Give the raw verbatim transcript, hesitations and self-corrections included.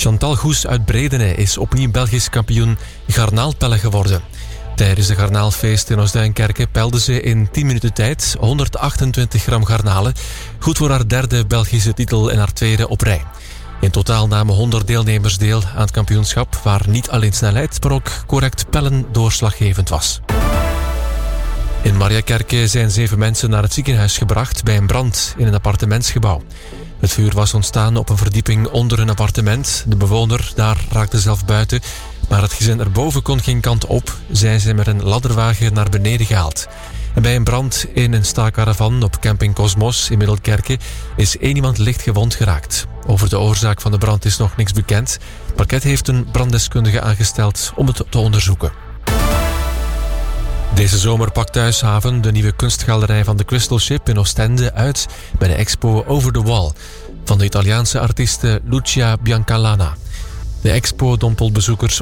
Chantal Goes uit Bredene is opnieuw Belgisch kampioen garnaalpellen geworden. Tijdens de garnaalfeest in Oostduinkerke pelde ze in tien minuten tijd honderdachtentwintig gram garnalen. Goed voor haar derde Belgische titel en haar tweede op rij. In totaal namen honderd deelnemers deel aan het kampioenschap, waar niet alleen snelheid, maar ook correct pellen doorslaggevend was. In Mariakerke zijn zeven mensen naar het ziekenhuis gebracht bij een brand in een appartementsgebouw. Het vuur was ontstaan op een verdieping onder een appartement. De bewoner daar raakte zelf buiten, maar het gezin erboven kon geen kant op. Zij zijn met een ladderwagen naar beneden gehaald. En bij een brand in een staalcaravan op camping Cosmos in Middelkerke is één iemand licht gewond geraakt. Over de oorzaak van de brand is nog niks bekend. Het parket heeft een branddeskundige aangesteld om het te onderzoeken. Deze zomer pakt Thuishaven, de nieuwe kunstgalerij van de Crystal Ship in Oostende, uit bij de expo Over the Wall van de Italiaanse artieste Lucia Biancalana. De expo dompelt bezoekers